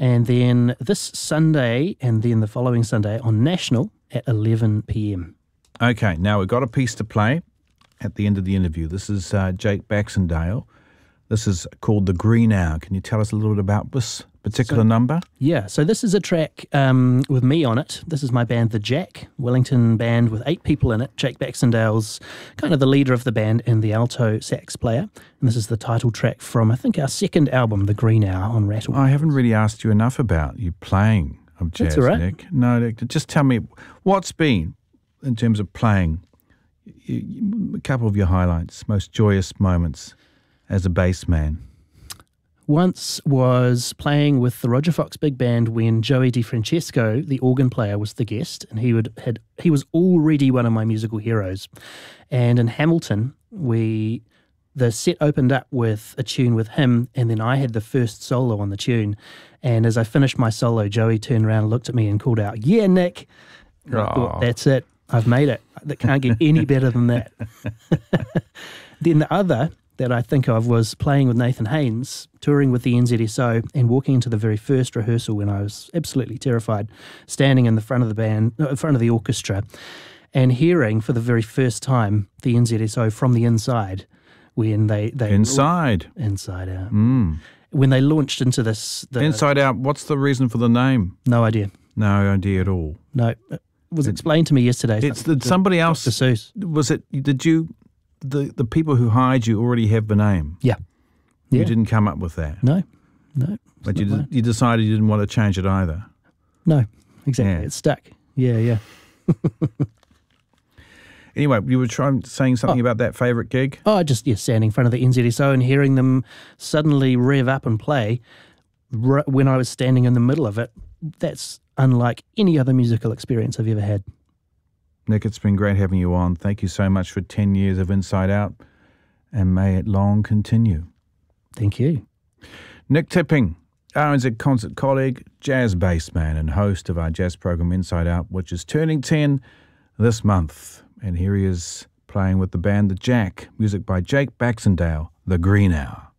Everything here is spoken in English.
And then this Sunday and then the following Sunday on National at 11 p.m. Okay, now we've got a piece to play at the end of the interview. This is Jake Baxendale. This is called The Green Hour. Can you tell us a little bit about this particular number? Yeah, so this is a track with me on it. This is my band, The Jack, Wellington band with 8 people in it. Jake Baxendale's kind of the leader of the band and the alto sax player. And this is the title track from, I think, our second album, The Green Hour, on Rattle. I haven't really asked you enough about you playing of jazz, That's all right. Nick. No, Nick, just tell me what's been, in terms of playing, a couple of your highlights, most joyous moments as a bass man. Once was playing with the Roger Fox Big Band when Joey DiFrancesco, the organ player, was the guest, and he was already one of my musical heroes. And in Hamilton, the set opened up with a tune with him, and then I had the first solo on the tune. And as I finished my solo, Joey turned around and looked at me and called out, "Yeah, Nick!" And I thought, that's it. I've made it. That can't get any better than that. Then the other that I think of was playing with Nathan Haynes, touring with the NZSO, and walking into the very first rehearsal when I was absolutely terrified, standing in the front of the band, in front of the orchestra, and hearing for the very first time the NZSO from the inside when they Inside out. When they launched into this Inside Out. What's the reason for the name? No idea. No idea at all. No, it was explained to me yesterday. It's somebody else. Dr. Seuss. Was it? Did you? The people who hired you already have the name. Yeah. You didn't come up with that. No. But you decided you didn't want to change it either. No, exactly. Yeah. It's stuck. Yeah. Anyway, you were saying something about that favourite gig? Oh, just standing in front of the NZSO and hearing them suddenly rev up and play when I was standing in the middle of it. That's unlike any other musical experience I've ever had. Nick, it's been great having you on. Thank you so much for 10 years of Inside Out, and may it long continue. Thank you. Nick Tipping, RNZ concert colleague, jazz bass man, and host of our jazz program Inside Out, which is turning 10 this month. And here he is playing with the band The Jack, music by Jake Baxendale, The Green Hour.